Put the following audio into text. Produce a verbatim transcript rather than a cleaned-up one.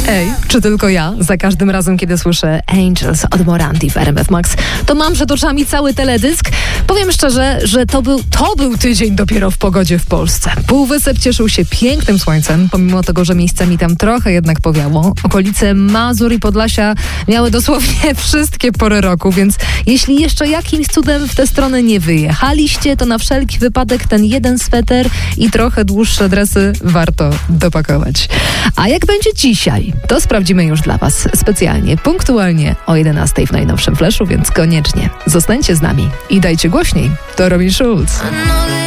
Ej, czy tylko ja? Za każdym razem, kiedy słyszę Angels od Morandi w R M F Max, to mam przed oczami cały teledysk. Powiem szczerze, że to był, to był tydzień dopiero w pogodzie w Polsce. Półwysep cieszył się pięknym słońcem, pomimo tego, że miejscami tam trochę jednak powiało. Okolice Mazur i Podlasia miały dosłownie wszystkie pory roku, więc jeśli jeszcze jakimś cudem w tę stronę nie wyjechaliście, to na wszelki wypadek ten jeden sweter i trochę dłuższe dresy warto dopakować. A jak będzie dzisiaj? To sprawdzimy już dla Was specjalnie, punktualnie o jedenastej w najnowszym Flashu, więc koniecznie zostańcie z nami i dajcie głośniej. To Robin Schulz.